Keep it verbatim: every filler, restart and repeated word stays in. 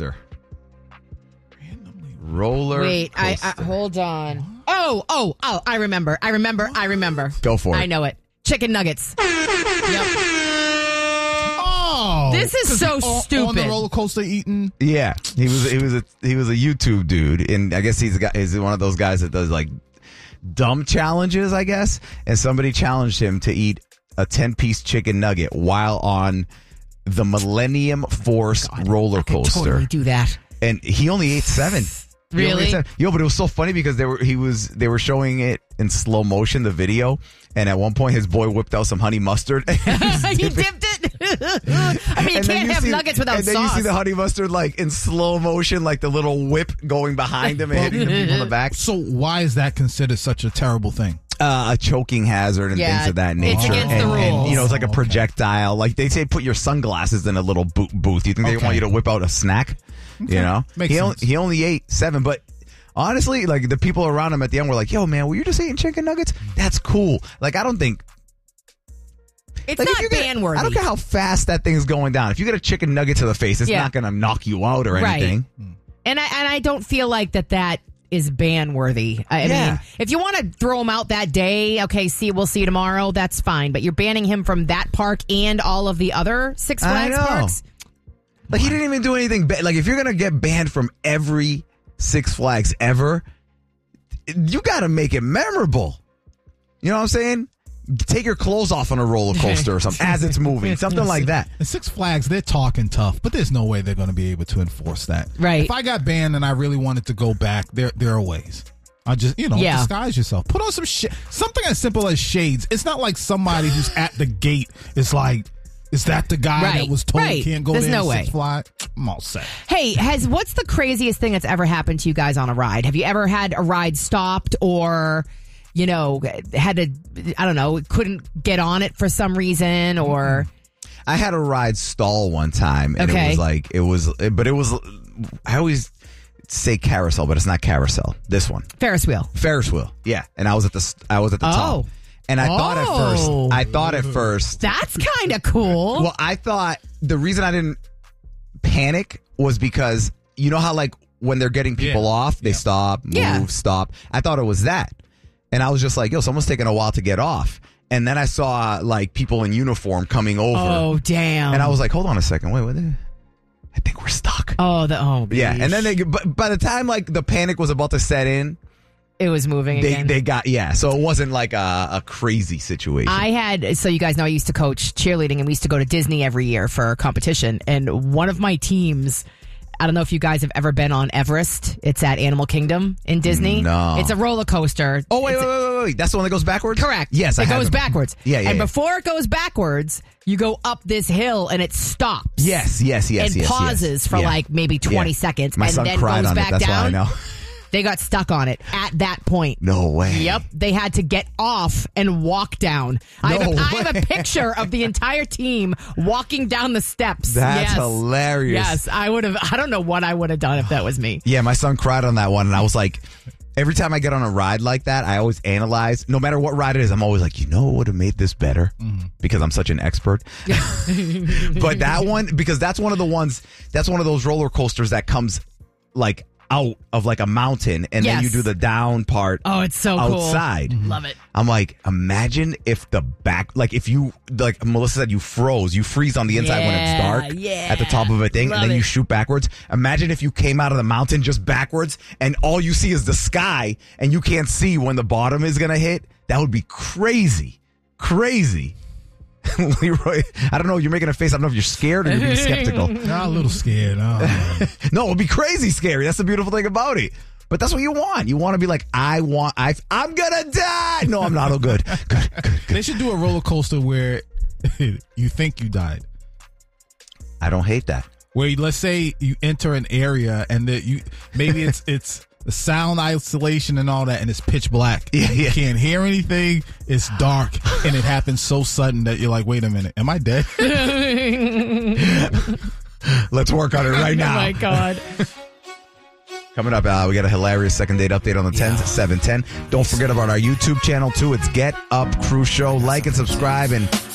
coaster. Roller Wait, I, coaster. I hold on. Oh, oh, oh! I remember. I remember. I remember. Go for it. I know it. Chicken nuggets. Yep. Oh, This is so on, stupid. On the roller coaster eating. Yeah, he was he was a he was a YouTube dude, and I guess he's a guy, he's one of those guys that does like dumb challenges, I guess. And somebody challenged him to eat a ten-piece chicken nugget while on the Millennium Force God, roller I could coaster, totally do that. and he only ate seven. He only Really? ate seven. Yo, but it was so funny because they were he was they were showing it in slow motion, the video, and at one point his boy whipped out some honey mustard. And he was You dipping- dipped it. I mean, you And then can't have see- nuggets without and then sauce. you see the honey mustard like in slow motion, like the little whip going behind him and hitting the people in the back. So why is that considered such a terrible thing? Uh, a choking hazard and Yeah, things of that it's nature. against and, the and, rules. you know, it's like a Okay. projectile. Like they say, put your sunglasses in a little bo- booth. You think they Okay. want you to whip out a snack? You know, Makes he only, sense. he only ate seven, but. Honestly, like the people around him at the end were like, "Yo, man, were you just eating chicken nuggets? That's cool." Like, I don't think it's like, if not you get- ban worthy. I don't care how fast that thing's going down. If you get a chicken nugget to the face, it's Yeah. not going to knock you out or Right. anything. And I and I don't feel like that that is ban worthy. I Yeah. mean, if you want to throw him out that day, okay, see, we'll see you tomorrow. That's fine. But you're banning him from that park and all of the other Six I Flags know. parks. Like he didn't even do anything bad. Like if you're gonna get banned from every Six Flags ever, you got to make it memorable. You know what I'm saying? Take your clothes off on a roller coaster or something as it's moving, something like that. And Six Flags, they're talking tough, but there's no way they're going to be able to enforce that. Right. If I got banned and I really wanted to go back, there there are ways. I just, you know, Yeah. disguise yourself. Put on some shit. Something as simple as shades. It's not like somebody who's at the gate is like, is that the guy Right. that was told Right. can't go There's there no in way. Six Flags? I'm all set. Hey, has what's the craziest thing that's ever happened to you guys on a ride? Have you ever had a ride stopped or, you know, had to, I don't know, couldn't get on it for some reason or... I had a ride stall one time, and Okay. it was like it was, but it was. I always say carousel, but it's not carousel. This one, Ferris wheel. Ferris wheel. Yeah, and I was at the I was at the Oh. top, and I thought at first, Oh. I thought at first, That's kind of cool. well, I thought the reason I didn't panic was because you know how like when they're getting people Yeah. off, they Yeah. stop, move, Yeah. stop. I thought it was that, and I was just like, yo, someone's taking a while to get off. And then I saw like people in uniform coming over. Oh, damn. And I was like, hold on a second. Wait, what? the- I think we're stuck. oh, the, oh, Yeah. geez. And then they, but by the time like the panic was about to set in, it was moving they, again. they got, yeah. So it wasn't like a, a crazy situation. I had, so you guys know I used to coach cheerleading and we used to go to Disney every year for a competition. And one of my teams, I don't know if you guys have ever been on Everest. It's at Animal Kingdom in Disney. No. It's a roller coaster. oh, wait, It's wait, a- wait, wait, wait. That's the one that goes backwards? Correct. Yes, I It have goes it. backwards. Yeah, yeah, And yeah. before it goes backwards, you go up this hill and it stops. Yes, yes, yes, and yes. pauses yes. for Yeah. like maybe twenty Yeah. seconds My and son then cried goes on back it. That's down. why I know. They got stuck on it at that point. No way. Yep, they had to get off and walk down. I, have a, No I have a way. picture of the entire team walking down the steps. That's yes. hilarious. Yes, I would have. I don't know what I would have done if that was me. Yeah, my son cried on that one, and I was like, every time I get on a ride like that, I always analyze, no matter what ride it is, I'm always like, you know what would have made this better? Mm-hmm. Because I'm such an expert. But that one, because that's one of the ones, that's one of those roller coasters that comes like out of like a mountain, and then Yes. you do the down part Oh, it's so cool. outside. Love it. I'm like, imagine if the back, like if you, like Melissa said, you froze, you freeze on the inside when it's Yeah, dark yeah. at the top of a thing, Love and then it. you shoot backwards. Imagine if you came out of the mountain just backwards, and all you see is the sky, and you can't see when the bottom is going to hit. That would be crazy. Crazy. Leroy, I don't know. You're making a face. I don't know if you're scared or you're being skeptical. Nah, a little scared. Oh. No, it would be crazy scary. That's the beautiful thing about it. But that's what you want. You want to be like, I want, I, I'm going to die. No, I'm not. Oh, good. Good, good, good. They should do a roller coaster where you think you died. I don't hate that. Where you, let's say you enter an area and that you maybe it's it's the sound isolation and all that, and it's pitch black. Yeah, yeah. You can't hear anything. It's dark, and it happens so sudden that you're like, wait a minute, am I dead? Let's work on it right now. Oh my God. Coming up, uh, we got a hilarious second date update on the tens at seven ten. Don't forget about our YouTube channel, too. It's Get Up Crew Show. Like and subscribe, and